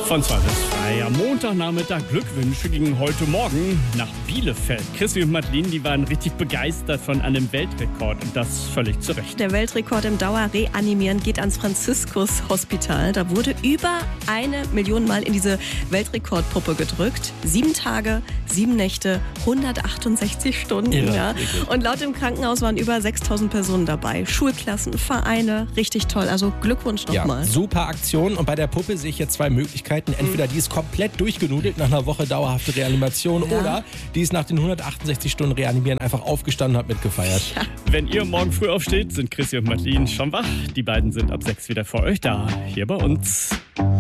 Von 2 bis 3 am Montagnachmittag. Glückwünsche gingen heute Morgen nach Bielefeld. Chrissy und Madeline, die waren richtig begeistert von einem Weltrekord und das völlig zu Recht. Der Weltrekord im Dauerreanimieren geht ans Franziskus-Hospital. Da wurde über 1 Million Mal in diese Weltrekordpuppe gedrückt. 7 Tage, 7 Nächte, 168 Stunden. Ja. Und laut dem Krankenhaus waren über 6.000 Personen dabei. Schulklassen, Vereine, richtig toll. Also Glückwunsch nochmal. Ja, super Aktion. Und bei der Puppe sehe ich jetzt 2 Möglichkeiten. Entweder die ist komplett durchgenudelt nach einer Woche dauerhafte Reanimation oder die ist nach den 168 Stunden Reanimieren einfach aufgestanden und hat mitgefeiert. Ja. Wenn ihr morgen früh aufsteht, sind Chrissy und Madeline schon wach. Die beiden sind ab 6 wieder für euch da, hier bei uns.